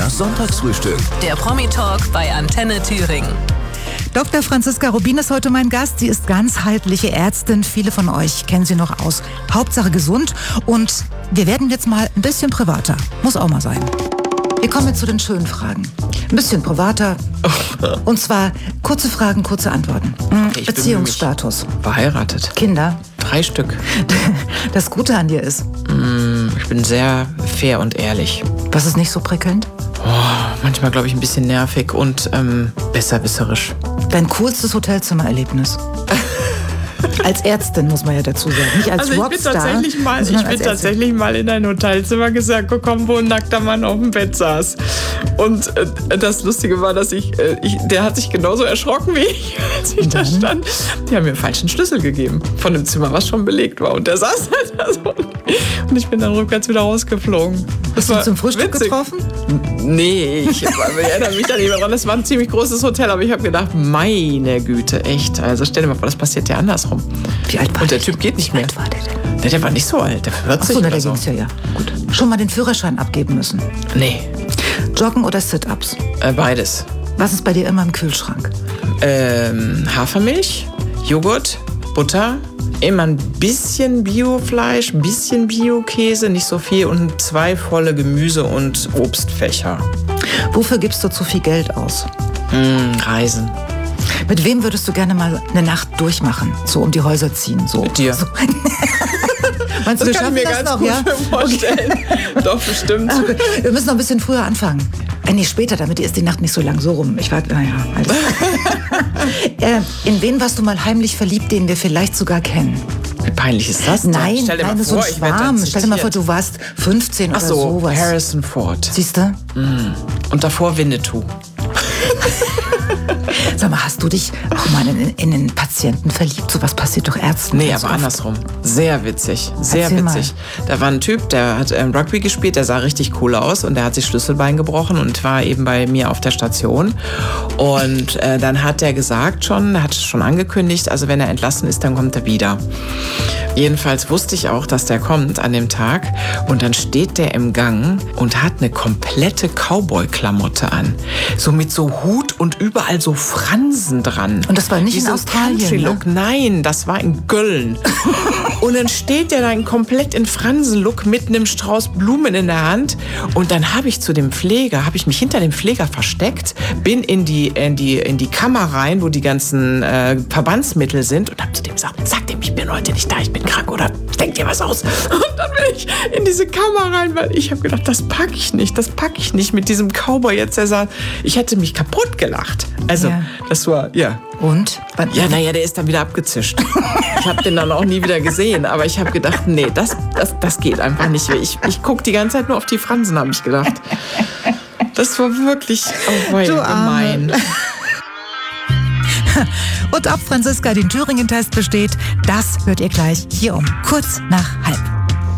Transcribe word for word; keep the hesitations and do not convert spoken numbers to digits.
Das Sonntagsfrühstück. Der Promi-Talk bei Antenne Thüringen. Doktor Franziska Rubin ist heute mein Gast. Sie ist ganzheitliche Ärztin. Viele von euch kennen sie noch aus Hauptsache gesund. Und wir werden jetzt mal ein bisschen privater. Muss auch mal sein. Wir kommen jetzt zu den schönen Fragen. Ein bisschen privater. Und zwar kurze Fragen, kurze Antworten. Ich Beziehungsstatus. Bin verheiratet. Kinder. Drei Stück. Das Gute an dir ist? Ich bin sehr fair und ehrlich. Was ist nicht so prickelnd? Oh, manchmal, glaube ich, ein bisschen nervig und ähm, besserwisserisch. Dein coolstes Hotelzimmererlebnis? Als Ärztin, muss man ja dazu sagen. Nicht als also ich Rockstar. bin tatsächlich mal, ich bin tatsächlich mal in ein Hotelzimmer gesagt gekommen, wo ein nackter Mann auf dem Bett saß. Und äh, das Lustige war, dass ich, äh, ich, der hat sich genauso erschrocken wie ich, als ich da stand. Die haben mir einen falschen Schlüssel gegeben von dem Zimmer, was schon belegt war. Und der saß halt da so. Und ich bin dann rückwärts wieder rausgeflogen. Hast du ihn zum Frühstück witzig. getroffen? Nee, ich, ich erinnere mich da nicht mehr dran. Das war ein ziemlich großes Hotel, aber ich habe gedacht, meine Güte, echt. Also stell dir mal vor, das passiert ja andersrum. Wie alt war Und der der Typ geht nicht Wie mehr. alt war der denn? Der, der war nicht so alt, der vierzig Ach so, na, oder der so. ging's ja, ja. Gut. Schon mal den Führerschein abgeben müssen? Nee, Joggen oder Sit-Ups? äh, beides. Was ist bei dir immer im Kühlschrank? Ähm, Hafermilch, Joghurt, Butter, immer ein bisschen Biofleisch, ein bisschen Biokäse, nicht so viel und zwei volle Gemüse- und Obstfächer. Wofür gibst du zu viel Geld aus? Hm, Reisen. Mit wem würdest du gerne mal eine Nacht durchmachen? So um die Häuser ziehen? So. Mit dir. So. Meinst du, Das wir kann ich schaffen mir das ganz noch? gut Ja? vorstellen. Doch, bestimmt. Okay. Wir müssen noch ein bisschen früher anfangen. Äh, nee, später, damit ist die Nacht nicht so lang. So rum. Ich war, naja, alles. äh, in wen warst du mal heimlich verliebt, den wir vielleicht sogar kennen? Wie peinlich ist das denn? Nein, Stell dir nein, mal so ein vor, ich werd dann Schwarm. Stell dir mal vor, zitiert. du warst fünfzehn Ach oder so, sowas. Harrison Ford. Siehst du? Mm. Und davor Winnetou. Sag mal, hast du dich auch mal in, in einen Patienten verliebt? So was passiert doch Ärzten. Nee, ganz aber oft. andersrum. Sehr witzig. Sehr Erzähl witzig. Da war ein Typ, der hat ähm, Rugby gespielt, der sah richtig cool aus und der hat sich Schlüsselbein gebrochen und war eben bei mir auf der Station. Und äh, dann hat der gesagt schon, hat schon angekündigt, also wenn er entlassen ist, dann kommt er wieder. Jedenfalls wusste ich auch, dass der kommt an dem Tag und dann steht der im Gang und hat eine komplette Cowboy-Klamotte an. So mit so Hut und überall so Fransen dran. Und das war nicht Wie in so Australien, Country-Look. ne? Nein, das war in Köln. Und dann steht der da komplett in Fransen-Look mit einem Strauß Blumen in der Hand. Und dann habe ich zu dem Pfleger, habe ich mich hinter dem Pfleger versteckt, bin in die, in die, in die Kammer rein, wo die ganzen äh, Verbandsmittel sind und habe zu dem gesagt, sag dem, ich bin heute nicht da, ich bin krank oder denk dir was aus. Und dann bin ich in diese Kammer rein, weil ich habe gedacht, das packe ich nicht, das packe ich nicht mit diesem Cowboy jetzt. Der sah, ich hätte mich kaputt gelacht. Also, Ja. das war, ja. Und? Wann- Ja, naja, der ist dann wieder abgezischt. Ich habe den dann auch nie wieder gesehen, aber ich habe gedacht, nee, das, das, das geht einfach nicht. Ich, ich gucke die ganze Zeit nur auf die Fransen, habe ich gedacht. Das war wirklich oh, wei, Du Arme. gemein. Und ob Franziska den Thüringen-Test besteht, das hört ihr gleich hier um kurz nach halb.